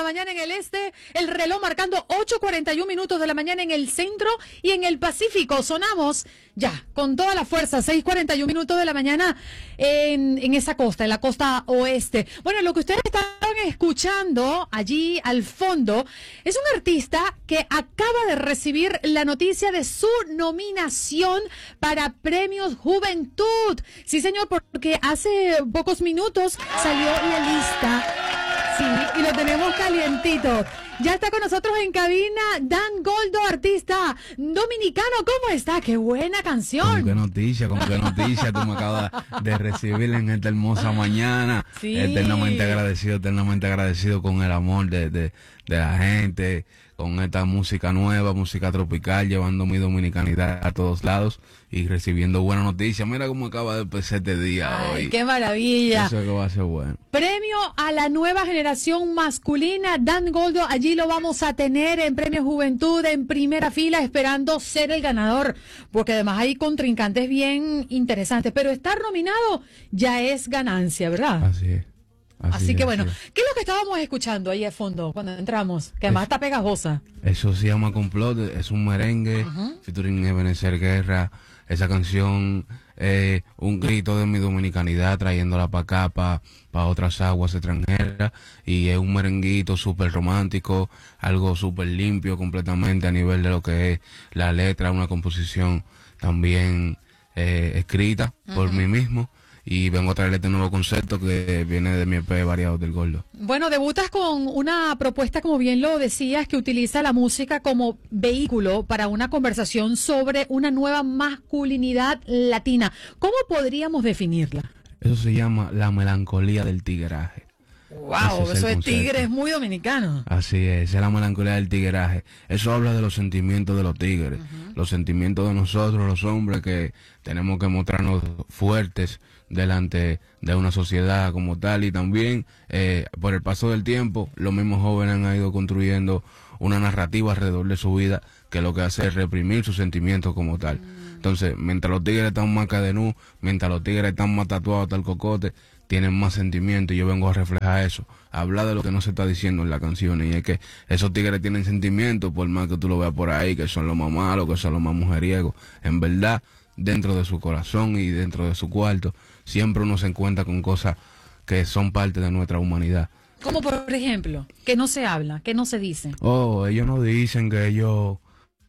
mañana en el este, el reloj marcando 8:41 minutos de la mañana en el centro y en el Pacífico. Sonamos ya con toda la fuerza, 6:41 minutos de la mañana en esa costa, en la costa oeste. Bueno, lo que ustedes estaban escuchando allí al fondo es un artista que acaba de recibir la noticia de su nominación para Premios Juventud. Sí, señor, porque hace pocos minutos salió la lista. Sí, y lo tenemos calientito. Ya está con nosotros en cabina Dan Goldo, artista dominicano. ¿Cómo está? ¡Qué buena canción! Con qué noticia tú me acabas de recibir en esta hermosa mañana. Sí. Eternamente agradecido con el amor de la gente, con esta música nueva, música tropical, llevando mi dominicanidad a todos lados y recibiendo buenas noticias. Mira cómo acaba de empezar este día hoy. ¡Qué maravilla! Eso que va a ser bueno. Premio a la nueva generación masculina, Dan Goldo, allí lo vamos a tener en Premio Juventud en primera fila, esperando ser el ganador, porque además hay contrincantes bien interesantes, pero estar nominado ya es ganancia, ¿verdad? Así es. Así que bueno, ¿qué es lo que estábamos escuchando ahí de fondo cuando entramos? Que además está pegajosa. Eso se llama Complot, es un merengue, featuring Ebenezer Guerra. Esa canción, un grito de mi dominicanidad, trayéndola para acá, para otras aguas extranjeras, y es un merenguito súper romántico, algo súper limpio completamente a nivel de lo que es la letra, una composición también escrita por mí mismo. Y vengo a traerle este nuevo concepto que viene de mi EP Variados del Goldo. Bueno, debutas con una propuesta, como bien lo decías, que utiliza la música como vehículo para una conversación sobre una nueva masculinidad latina. ¿Cómo podríamos definirla? Eso se llama la melancolía del tigueraje. ¡Wow! Eso de tigre es muy dominicano. Así es la melancolía del tigueraje. Eso habla de los sentimientos de los tigres, los sentimientos de nosotros, los hombres, que tenemos que mostrarnos fuertes delante de una sociedad como tal. Y también, por el paso del tiempo, los mismos jóvenes han ido construyendo una narrativa alrededor de su vida que lo que hace es reprimir sus sentimientos como tal. Entonces, mientras los tigres están más cadenú, mientras los tigres están más tatuados hasta el cocote, tienen más sentimiento, y yo vengo a reflejar eso, a hablar de lo que no se está diciendo en la canción, y es que esos tigres tienen sentimiento, por más que tú lo veas por ahí, que son los más malos, que son los más mujeriegos. En verdad, dentro de su corazón y dentro de su cuarto, siempre uno se encuentra con cosas que son parte de nuestra humanidad. Como por ejemplo, que no se habla, que no se dice. Ellos no dicen, que ellos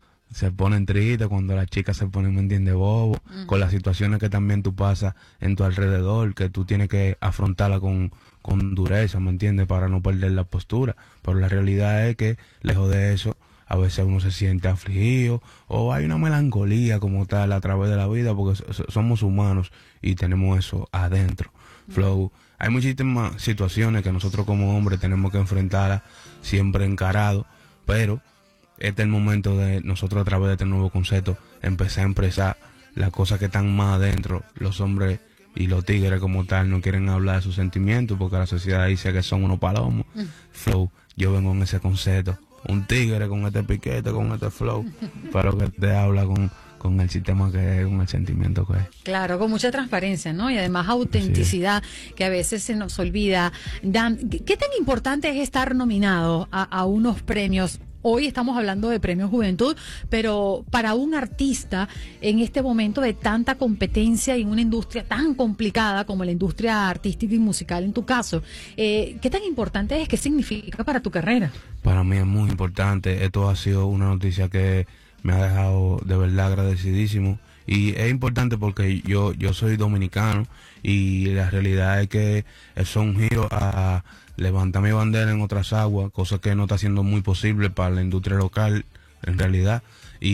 se ponen tristes cuando las chicas se ponen, ¿me entiendes?, bobo, con las situaciones que también tú pasas en tu alrededor, que tú tienes que afrontarla con dureza, ¿me entiendes?, para no perder la postura. Pero la realidad es que, lejos de eso, a veces uno se siente afligido, o hay una melancolía como tal a través de la vida, porque somos humanos y tenemos eso adentro. Flow, hay muchísimas situaciones que nosotros como hombres tenemos que enfrentar siempre encarado, pero este es el momento de nosotros, a través de este nuevo concepto, empezar a expresar las cosas que están más adentro. Los hombres y los tigres como tal no quieren hablar de sus sentimientos porque la sociedad dice que son unos palomos. Flow, yo vengo en ese concepto, un tigre con este piquete, con este flow, pero que te habla con el sistema que es, con el sentimiento que es. Claro, con mucha transparencia, ¿no? Y además autenticidad, que a veces se nos olvida. Dan, ¿qué tan importante es estar nominado a unos premios? Hoy estamos hablando de Premio Juventud, pero para un artista en este momento de tanta competencia y en una industria tan complicada como la industria artística y musical en tu caso, ¿qué tan importante es? ¿Qué significa para tu carrera? Para mí es muy importante. Esto ha sido una noticia que me ha dejado de verdad agradecidísimo. Y es importante porque yo soy dominicano, y la realidad es que eso es un giro a levantar mi bandera en otras aguas, cosa que no está siendo muy posible para la industria local en realidad.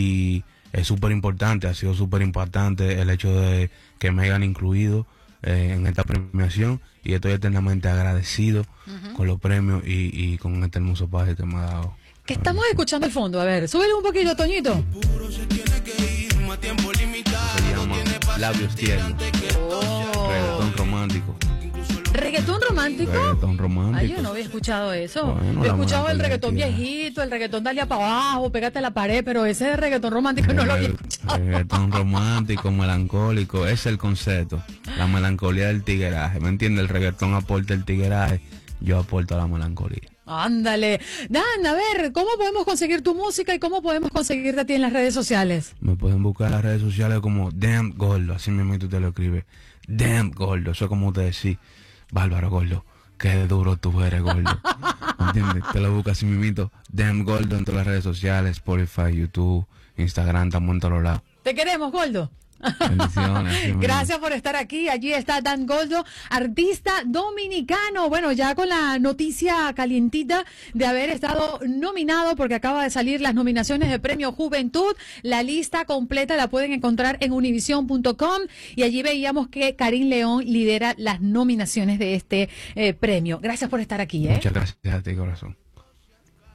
Y es súper importante, ha sido súper impactante el hecho de que me hayan incluido en esta premiación, y estoy eternamente agradecido con los premios y con este hermoso país que me ha dado. ¿Qué estamos escuchando al fondo? A ver, súbele un poquito, Toñito. Se llama Labios Tiernos. Reggaetón romántico. ¿Reggaetón romántico? Reggaetón romántico. Ay, yo no había escuchado eso. Bueno, yo he escuchado el melancolía reggaetón tiene. viejito, el reggaetón dale para abajo, pégate a la pared, pero ese de reggaetón romántico no lo había escuchado. Reggaetón romántico, melancólico, ese es el concepto. La melancolía del tigueraje, ¿me entiendes? El reggaetón aporta el tigueraje, yo aporto la melancolía. Ándale. Dan, a ver, ¿cómo podemos conseguir tu música y cómo podemos conseguirte a ti en las redes sociales? Me pueden buscar en las redes sociales como Damn Gordo, así mismo tú te lo escribes. Damn Gordo, eso es como te decís, Bárbaro Gordo, qué duro tú eres, Gordo. ¿Entiendes? Te lo buscas así mismo, Damn Gordo en todas las redes sociales, Spotify, YouTube, Instagram, estamos en todos lados. Te queremos, Goldo. Bendiciones. Gracias por estar aquí. Allí está Dan Goldo, artista dominicano. Bueno, ya con la noticia calientita de haber estado nominado, porque acaba de salir las nominaciones de Premio Juventud. La lista completa la pueden encontrar en univision.com y allí veíamos que Karim León lidera las nominaciones de este premio. Gracias por estar aquí. Muchas gracias a ti, corazón.